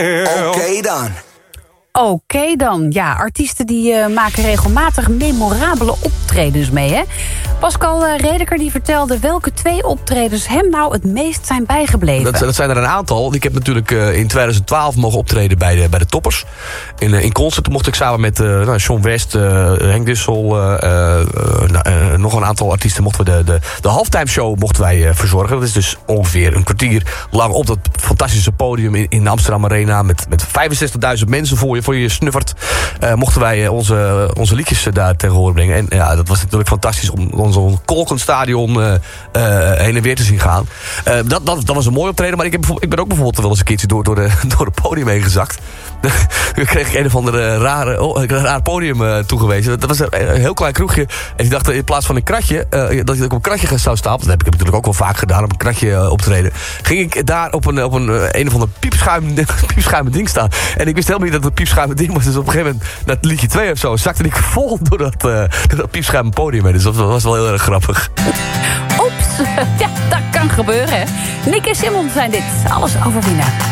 Oké dan. Oké dan. Ja, artiesten die maken regelmatig memorabele optredens mee, hè? Pascal Redeker die vertelde welke 2 optredens hem nou het meest zijn bijgebleven. Dat zijn er een aantal. Ik heb natuurlijk in 2012 mogen optreden bij de Toppers. In concert mocht ik samen met Sean West, Henk Dissel, nog een aantal artiesten mochten we de halftime show mochten wij verzorgen. Dat is dus ongeveer een kwartier lang op dat fantastische podium in de Amsterdam Arena met 65.000 mensen voor je snuffert. Mochten wij onze liedjes daar tegen horen brengen. En ja, dat was natuurlijk fantastisch om zo'n kolkend stadion heen en weer te zien gaan. Dat was een mooi optreden, maar ik ben ook bijvoorbeeld wel eens een keertje door het podium heen gezakt. Dan kreeg ik een of andere raar podium toegewezen. Dat was een heel klein kroegje. En ik dacht in plaats van een kratje, dat ik op een kratje zou staan. Dat heb ik natuurlijk ook wel vaak gedaan, op een kratje optreden. Ging ik daar op een of ander piepschuimend ding staan. En ik wist helemaal niet dat het piepschuimend ding was. Dus op een gegeven moment, na het liedje 2 of zo, zakte ik vol door dat piepschuimend podium heen. Dus dat was wel heel erg grappig. Oeps, ja, dat kan gebeuren, hè. Nick en Simon zijn dit. Alles overwinnen.